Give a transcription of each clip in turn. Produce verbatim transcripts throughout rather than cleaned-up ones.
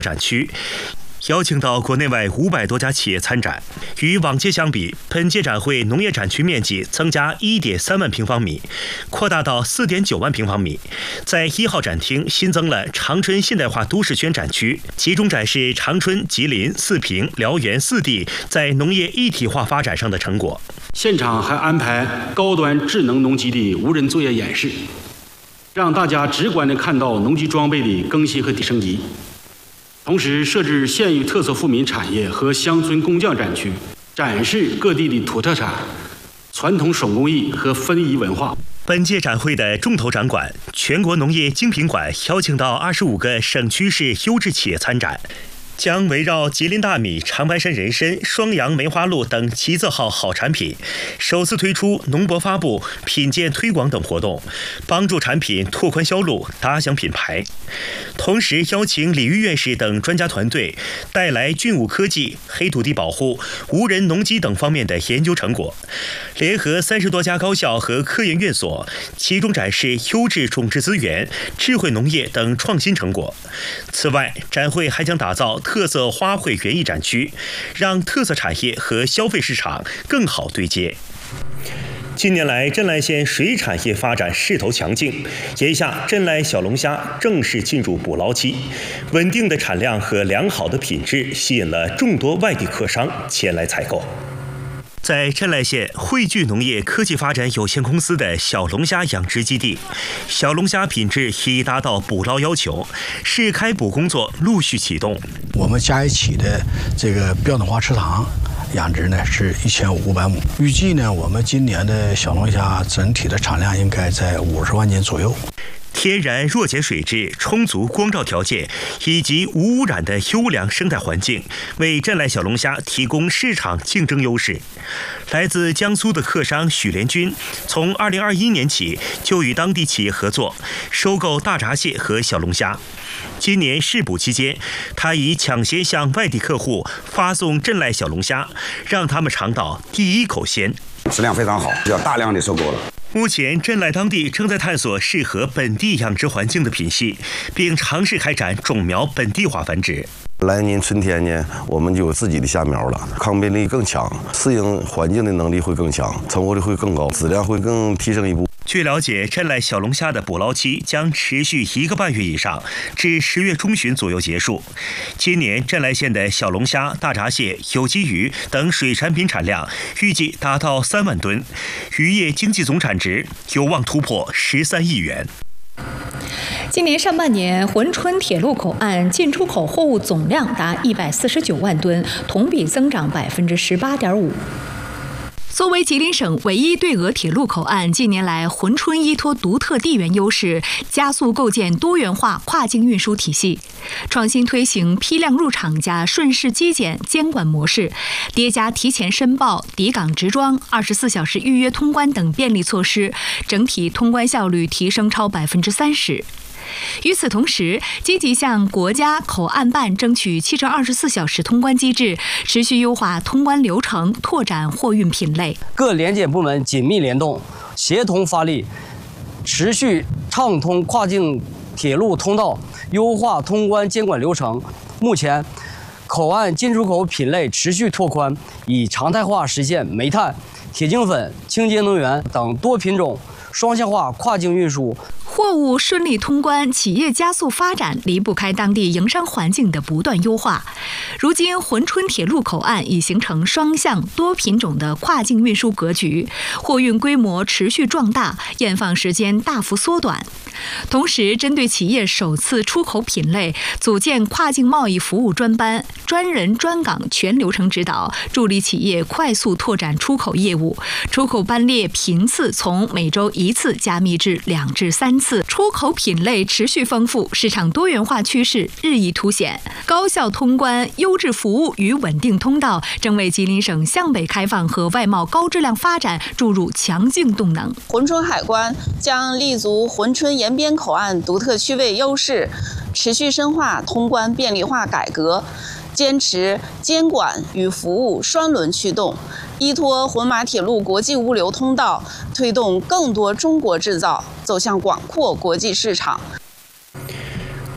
展区，邀请到国内外五百多家企业参展。与往届相比，本届展会农业展区面积增加 一点三万平方米，扩大到 四点九万平方米。在一号展厅新增了长春现代化都市圈展区，集中展示长春、吉林、四平、辽源四地在农业一体化发展上的成果。 现场还安排高端智能农机的无人作业演示，让大家直观地看到农机装备的更新和升级。同时设置县域特色富民产业和乡村工匠展区，展示各地的土特产、传统手工艺和非遗文化。 本届展会的重头展馆——全国农业精品馆，邀请到二十五个省区市优质企业参展，将围绕吉林大米、长白山人参、双阳梅花鹿等吉字号好产品，首次推出农博发布、品鉴推广等活动，帮助产品拓宽销路、打响品牌。同时邀请李玉院士等专家团队带来菌物科技、黑土地保护、无人农机等方面的研究成果，联合三十多家高校和科研院所，集中展示优质种质资源、智慧农业等创新成果。此外，展会还将打造特色花卉园艺展区，让特色产业和消费市场更好对接。近年来，镇来县水产业发展势头强劲，眼下镇来小龙虾正式进入捕捞期，稳定的产量和良好的品质吸引了众多外地客商前来采购。在镇来县汇聚农业科技发展有限公司的小龙虾养殖基地，小龙虾品质已达到捕捞要求，试开捕工作陆续启动。 我们加一起的这个标准化池塘养殖呢是一千五百亩，预计呢我们今年的小龙虾整体的产量应该在五十万斤左右。 天然弱碱水质、充足光照条件以及无污染的优良生态环境，为镇来小龙虾提供市场竞争优势。来自江苏的客商许连军，从二零二一年起就与当地企业合作，收购大闸蟹和小龙虾。今年试捕期间，他已抢先向外地客户发送镇来小龙虾，让他们尝到第一口鲜。 质量非常好，要大量的收购了。 目前，镇来当地正在探索适合本地养殖环境的品系，并尝试开展种苗本地化繁殖。 来年春天呢，我们就有自己的虾苗了，抗病力更强，适应环境的能力会更强，成活率会更高，质量会更提升一步。 据了解，镇来小龙虾的捕捞期将持续一个半月以上，至十月中旬左右结束。今年镇来县的小龙虾、大闸蟹、有机鱼等水产品产量预计达到三万吨，渔业经济总产值有望突破十三亿元。 今年上半年，珲春铁路口岸进出口货物总量达一百四十九万吨，同比增长百分之十八点五。作为吉林省唯一对俄铁路口岸，近年来珲春依托独特地缘优势，加速构建多元化跨境运输体系，创新推行批量入场加顺势机检监管模式，叠加提前申报、抵港直装、二十四小时预约通关等便利措施，整体通关效率提升超百分之三十。与此同时，积极向国家口岸办争取七乘二十四小时通关机制，持续优化通关流程，拓展货运品类。 各联检部门紧密联动，协同发力，持续畅通跨境铁路通道，优化通关监管流程。目前，口岸进出口品类持续拓宽，以常态化实现煤炭、铁精粉、清洁能源等多品种双向化跨境运输。 货物顺利通关，企业加速发展，离不开当地营商环境的不断优化。如今，珲春铁路口岸已形成双向多品种的跨境运输格局，货运规模持续壮大，验放时间大幅缩短。同时，针对企业首次出口品类，组建跨境贸易服务专班，专人专岗全流程指导，助力企业快速拓展出口业务。出口班列频次从每周一次加密至两至三次，出口品类持续丰富，市场多元化趋势日益凸显。高效通关、优质服务与稳定通道，正为吉林省向北开放和外贸高质量发展注入强劲动能。 珲春海关将立足珲春沿边口岸独特区位优势，持续深化通关便利化改革，坚持监管与服务双轮驱动，依托珲马铁路国际物流通道，推动更多中国制造走向广阔国际市场。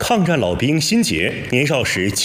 抗战老兵辛杰年少时